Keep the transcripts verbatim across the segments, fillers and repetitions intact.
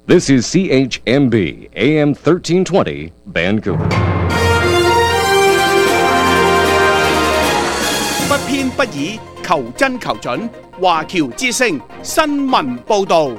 This is C H M B, A M thirteen twenty, Vancouver. 不偏不倚，求真求準。華僑之聲新聞報導。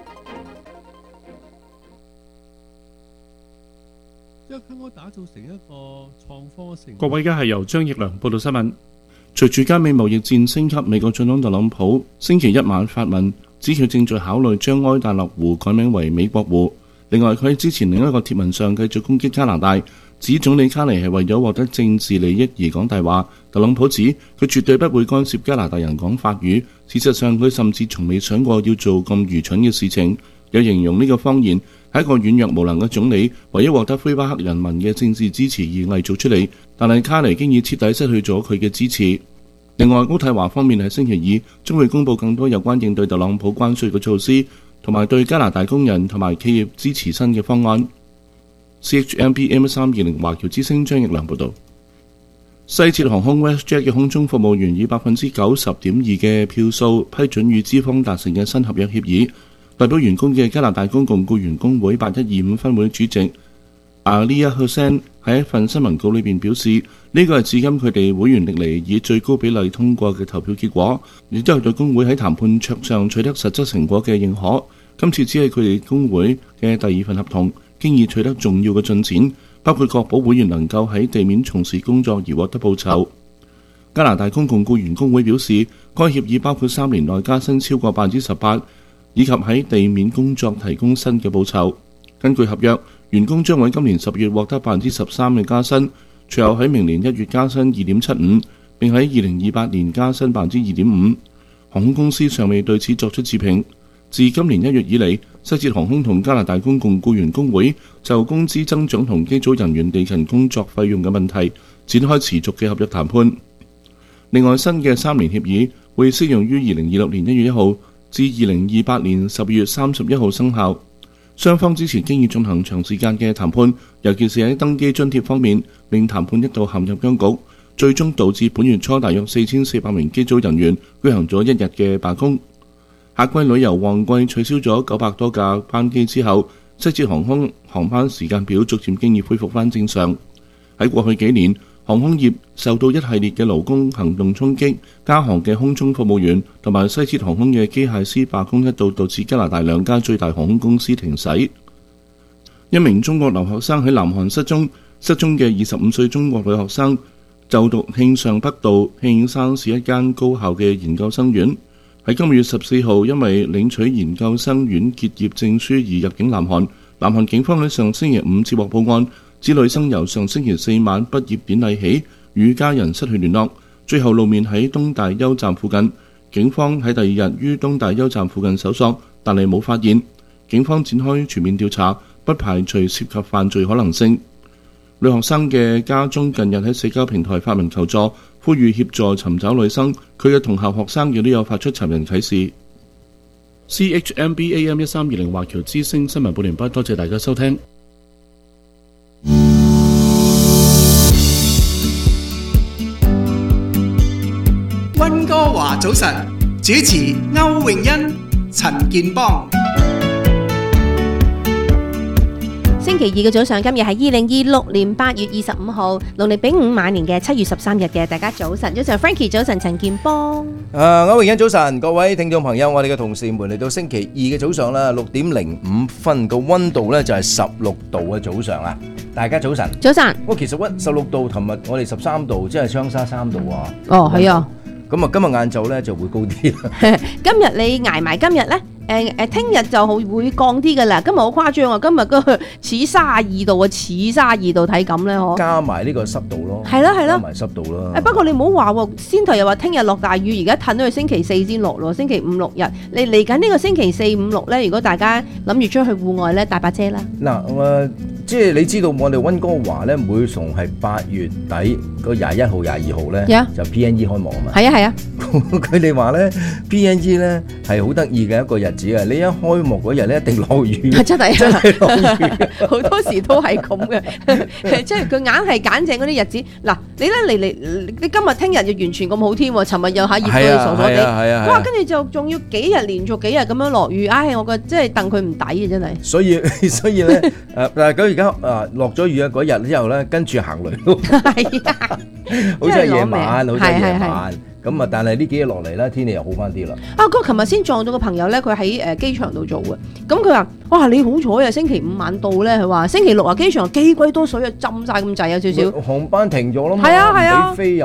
將香港打造成一個創科城。 各位，而家係由張奕良報道新聞。隨住加美貿易戰升級，美國總統特朗普星期一晚發文，指佢正在考慮將埃達勒湖改名為美國湖。另外，佢喺之前另一個貼文上繼續攻擊加拿大，指總理卡尼係為咗獲得政治利益而講大話。特朗普指佢絕對不會干涉加拿大人講法語，事實上佢甚至從未想過要做咁愚蠢嘅事情。有形容呢個謊言係一個軟弱無能嘅總理為咗獲得魁北克人民嘅政治支持而偽造出嚟，但係卡尼經已徹底失去咗佢嘅支持。另外，渥太華方面喺星期二將會公布更多有關應對特朗普關稅嘅措施，同埋對加拿大工人同埋企業支持新嘅方案。C H M B M 三二零華僑之聲張奕良報導。西捷航空 WestJet 嘅空中服務員以百分之九十點二嘅票數批准與資方達成嘅新合約協議。代表員工嘅加拿大公共僱員工會八一二五分會主席阿利亞赫森喺一份新聞稿裏邊表示，呢個係至今佢哋會員歷嚟以最高比例通過嘅投票結果，亦都係對工會喺談判桌上取得實質成果嘅認可。今次只係佢哋工會嘅第二份合同，經已取得重要嘅進展，包括確保會員能夠喺地面從事工作而獲得報酬。加拿大公共僱員工會表示，該協議包括三年內加薪超過百分之十八，以及喺地面工作提供新嘅報酬。根據合約，員工將喺今年十月獲得百分之十三嘅加薪，隨後喺明年一月加薪二點七五，並喺二零二八年加薪百分之二點五。航空公司尚未對此作出置評。自今年一月以嚟，西捷航空同加拿大公共僱員工會就工資增長同機組人員地勤工作費用嘅問題展開持續嘅合約談判。另外，新嘅三年協議會適用於二零二六年一月一號至二零二八年十二月三十一號生效。雙方之前經已進行長時間嘅談判，尤其是喺登機津貼方面，令談判一度陷入僵局，最終導致本月初大約四千四百名機組人員舉行咗一日嘅罷工。夏季旅遊旺季取消咗九百多架班機之後，西捷航空航班時間表逐漸經已恢復返正常。喺過去幾年，航空業受到一系列嘅勞工行動衝擊，加航嘅空中服務員同埋西捷航空嘅機械師罷工一度導致加拿大兩家最大航空公司停駛。一名中國留學生喺南韓失蹤，失蹤嘅二十五歲中國女學生就讀慶尚北道慶山市一間高校嘅研究生院，喺今個月十四號因為領取研究生院結業證書而入境南韓。南韓警方喺上星期五接獲報案，指女生由上星期四晚畢業典禮起與家人失去聯絡，最後露面喺東大邱站附近。警方喺第二日於東大邱站附近搜索，但係冇發現。警方展開全面調查，不排除涉及犯罪可能性。女學生嘅家中近日喺社交平台發文求助，呼籲協助尋找女生。佢嘅同校學生亦都有發出尋人啟事。C H M B A M 一三二零華僑之聲新聞報完畢，多謝大家收聽。 溫哥華早晨，主持歐永欣、陳健邦。 星期二嘅早上，今日係二零二六年八月二十五號，農曆丙午晚年嘅七月十三日嘅，大家早晨，早晨 Frankie 早晨，陳健邦。 誒，歐永欣早晨，各位聽眾朋友，我哋嘅同事們嚟到星期二嘅早上啦，六點零五分，個溫度咧就係十六度嘅早上啊！大家早晨， 早晨。 哇，其實溫十六度，琴日我哋十三度，即係雙沙三度啊！ 哦，係啊。 咁啊，今日晏晝咧就會高啲啦。 今日你捱埋今日咧？誒誒，聽日就會會降啲噶啦。今日好誇張啊！今日個似卅二度啊，似卅二度體感咧，嗬。加埋呢個濕度咯。係啦係啦。加埋濕度啦。誒不過你唔好話喎，先頭又話聽日落大雨，而家褪到去星期四先落咯。星期五六日，你嚟緊呢個星期四五六咧，如果大家諗住出去戶外咧，帶把遮啦。嗱，我即係你知道我哋溫哥華咧，每逢係八月底個廿一號、廿二號咧，yeah. 就 P N E 開幕啊嘛。係啊係啊。佢哋話咧 P N E 咧係好得意嘅一個日子啊！你一開幕嗰日咧，一定落雨， 真係真係落雨， 好多時都係咁嘅，即係佢硬係揀正嗰啲日子。嗱，你咧嚟嚟，你今日聽日就完全咁好天喎，尋日又係熱到你傻傻地，哇！跟住就仲要幾日連續幾日咁樣落雨，唉！我覺得即係戥佢唔抵啊，真係。所以所以咧誒，但係佢而家啊落咗雨啊嗰日之後咧，跟住行雷咯，係啊，好似係夜晚，好似係夜晚。咁啊！但係呢幾日落嚟咧，天氣又好翻啲啦。啊，哥，琴日先撞到個朋友咧，佢喺誒機場度做嘅。咁佢話：哇，你好彩啊！星期五晚到咧，佢話星期六啊，機場幾鬼多水啊，浸晒咁滯，有少少。航班停咗啦嘛，唔俾飛。